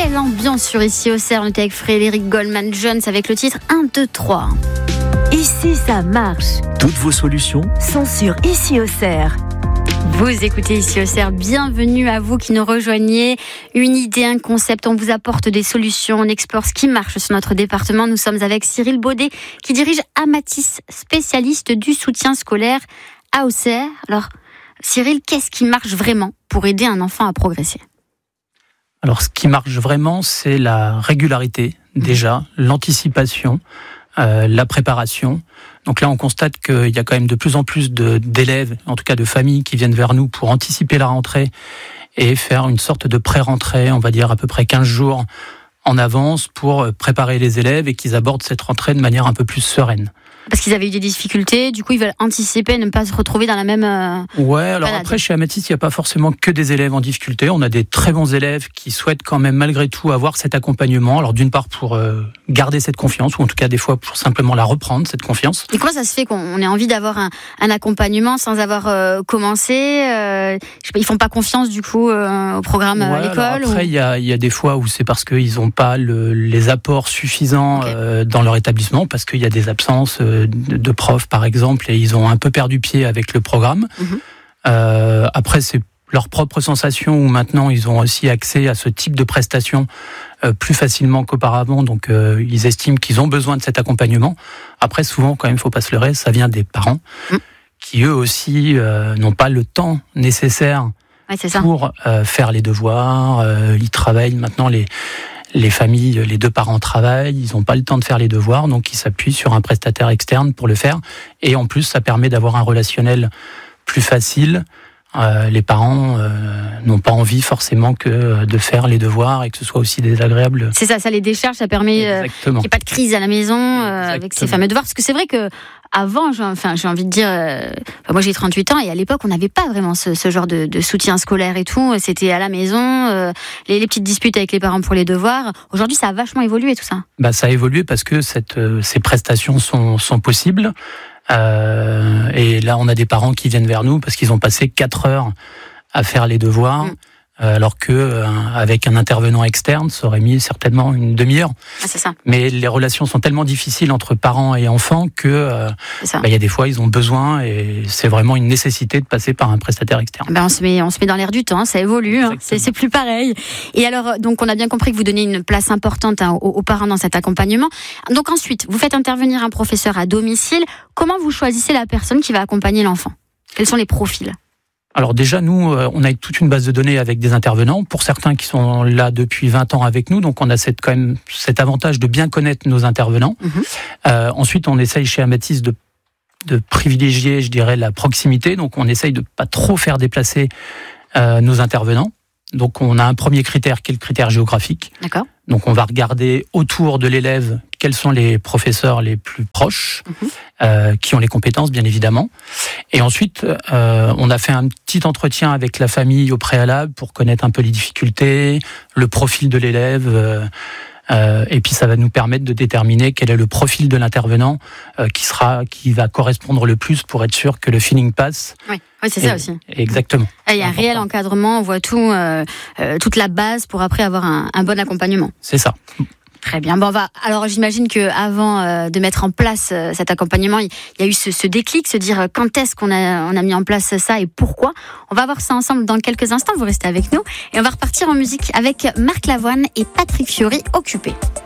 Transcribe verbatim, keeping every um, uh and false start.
quelle ambiance sur Ici Auxerre. On était avec Frédéric Goldman-Jones avec le titre un, deux, trois. Ici, ça marche. Toutes vos solutions sont sur Ici Auxerre. Vous écoutez Ici Auxerre, bienvenue à vous qui nous rejoignez. Une idée, un concept, on vous apporte des solutions, on explore ce qui marche sur notre département. Nous sommes avec Cyril Baudet qui dirige Amatis, spécialiste du soutien scolaire à Auxerre. Alors Cyril, qu'est-ce qui marche vraiment pour aider un enfant à progresser ? Alors ce qui marche vraiment, c'est la régularité déjà, mmh. l'anticipation, euh, la préparation. Donc là, on constate qu'il y a quand même de plus en plus de, d'élèves, en tout cas de familles, qui viennent vers nous pour anticiper la rentrée et faire une sorte de pré-rentrée, on va dire à peu près quinze jours en avance pour préparer les élèves et qu'ils abordent cette rentrée de manière un peu plus sereine. Parce qu'ils avaient eu des difficultés, du coup ils veulent anticiper, ne pas se retrouver dans la même... Euh, ouais, alors balade. Après chez Amatis, il n'y a pas forcément que des élèves en difficulté, on a des très bons élèves qui souhaitent quand même malgré tout avoir cet accompagnement, alors d'une part pour euh, garder cette confiance, ou en tout cas des fois pour simplement la reprendre, cette confiance. Et comment ça se fait qu'on ait envie d'avoir un, un accompagnement sans avoir euh, commencé euh, je sais pas, ils font pas confiance du coup euh, au programme ouais, à l'école Après, il ou... y, a, y a des fois où c'est parce qu'ils n'ont pas le, les apports suffisants okay. euh, dans leur établissement, parce qu'il y a des absences euh, de, de profs par exemple, et ils ont un peu perdu pied avec le programme. Mmh. Euh, après, c'est leur propre sensation où maintenant ils ont aussi accès à ce type de prestations euh, plus facilement qu'auparavant, donc euh, ils estiment qu'ils ont besoin de cet accompagnement. Après, souvent, quand même, il ne faut pas se leurrer, ça vient des parents mmh. qui eux aussi euh, n'ont pas le temps nécessaire ouais, c'est ça. pour euh, faire les devoirs. Euh, ils travaillent maintenant, les Les familles, les deux parents travaillent, ils n'ont pas le temps de faire les devoirs, donc ils s'appuient sur un prestataire externe pour le faire. Et en plus, ça permet d'avoir un relationnel plus facile. Euh, les parents euh, n'ont pas envie forcément que de faire les devoirs et que ce soit aussi désagréable. C'est ça, ça les décharge, ça permet euh, qu'il n'y ait pas de crise à la maison euh, avec ces fameux devoirs. Parce que c'est vrai que avant, j'ai, enfin, j'ai envie de dire, euh, moi j'ai trente-huit ans et à l'époque on n'avait pas vraiment ce, ce genre de, de soutien scolaire et tout. C'était à la maison, euh, les, les petites disputes avec les parents pour les devoirs. Aujourd'hui, ça a vachement évolué tout ça. Bah, ça a évolué parce que cette, euh, ces prestations sont, sont possibles. Euh, et là, on a des parents qui viennent vers nous parce qu'ils ont passé quatre heures à faire les devoirs. Mmh. Alors que euh, avec un intervenant externe, ça aurait mis certainement une demi-heure. Ah, c'est ça. Mais les relations sont tellement difficiles entre parents et enfants que euh, bah, y a des fois ils ont besoin et c'est vraiment une nécessité de passer par un prestataire externe. Ben on se met, on se met dans l'air du temps, ça évolue, hein, c'est, c'est plus pareil. Et alors, donc on a bien compris que vous donnez une place importante hein, aux, aux parents dans cet accompagnement. Donc ensuite, vous faites intervenir un professeur à domicile. Comment vous choisissez la personne qui va accompagner l'enfant ? Quels sont les profils ? Alors déjà, nous, on a toute une base de données avec des intervenants, pour certains qui sont là depuis vingt ans avec nous, donc on a cette, quand même cet avantage de bien connaître nos intervenants. Mmh. Euh, ensuite, on essaye chez Amatis de, de privilégier, je dirais, la proximité, donc on essaye de pas trop faire déplacer euh, nos intervenants. Donc on a un premier critère qui est le critère géographique. D'accord. Donc on va regarder autour de l'élève quels sont les professeurs les plus proches, mmh. euh, qui ont les compétences bien évidemment. Et ensuite, euh, on a fait un petit entretien avec la famille au préalable pour connaître un peu les difficultés, le profil de l'élève. Euh, euh, et puis ça va nous permettre de déterminer quel est le profil de l'intervenant euh, qui sera, qui va correspondre le plus pour être sûr que le feeling passe. Oui. Oui, c'est et, ça aussi. Exactement. Il y a un réel encadrement, on voit tout, euh, euh, toute la base pour après avoir un, un bon accompagnement. C'est ça. Très bien. Bon, on va. Alors, j'imagine que avant euh, de mettre en place euh, cet accompagnement, il y a eu ce, ce déclic, se dire quand est-ce qu'on a, on a mis en place ça et pourquoi. On va voir ça ensemble dans quelques instants. Vous restez avec nous et on va repartir en musique avec Marc Lavoine et Patrick Fiori, Occupé.